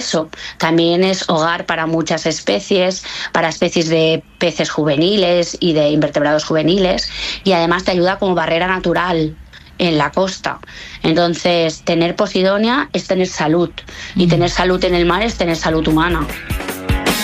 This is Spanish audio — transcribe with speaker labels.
Speaker 1: eso, también es hogar para muchas especies, para especies de peces juveniles y de invertebrados juveniles, y además te ayuda como barrera natural en la costa. Entonces, tener Posidonia es tener salud, y tener salud en el mar es tener salud humana.